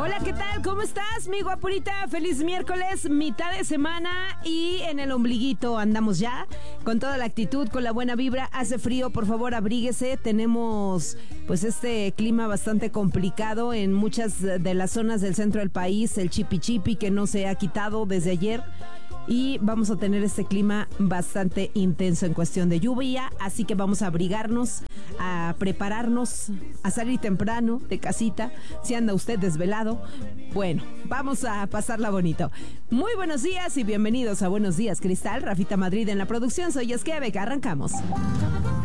Hola, ¿qué tal? ¿Cómo estás, mi guapurita? Feliz miércoles, mitad de semana y en el ombliguito andamos ya con toda la actitud, con la buena vibra. Hace frío, por favor, abríguese. Tenemos pues este clima bastante complicado en muchas de las zonas del centro del país, el chipi chipi que no se ha quitado desde ayer. Y vamos a tener este clima bastante intenso en cuestión de lluvia, así que vamos a abrigarnos, a prepararnos, a salir temprano de casita. Si anda usted desvelado, bueno, vamos a pasarla bonito. Muy buenos días y bienvenidos a Buenos Días Cristal. Rafita Madrid en la producción, soy Esqueve, arrancamos.